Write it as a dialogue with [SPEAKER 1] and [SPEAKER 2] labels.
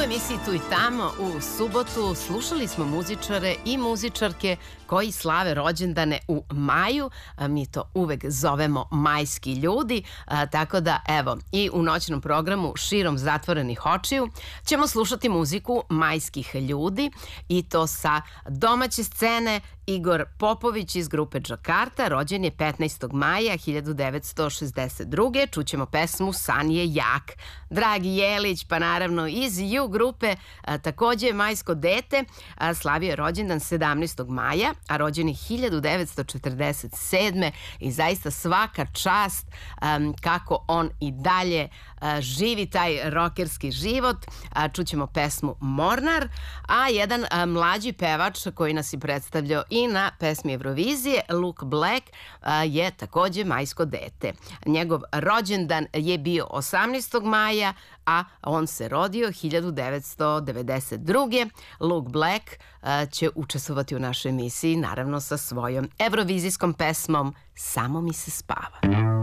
[SPEAKER 1] emisiji Tu i tamo u subotu slušali smo muzičare i muzičarke koji slave rođendane u maju. Mi to uvek zovemo majski ljudi, tako da evo i u noćnom programu Širom zatvorenih očiju ćemo slušati muziku majskih ljudi i to sa domaće scene. Igor Popović iz grupe Džakarta rođen je 15. maja 1962. Čućemo pesmu San je jak. Dragi Jelić, pa naravno iz U grupe, takođe majsko dete, slavio je rođendan 17. maja, a rođen je 1947. I zaista svaka čast kako on i dalje živi taj rokerski život. Čućemo pesmu Mornar, a jedan mlađi pevač koji nas je predstavljao i na pesmi Eurovizije, Luke Black, je takođe majsko dete. Njegov rođendan je bio 18. maja, a on se rodio 1992. Luke Black će učestvovati u našoj emisiji, naravno sa svojom evrovizijskom pesmom Samo mi se spava.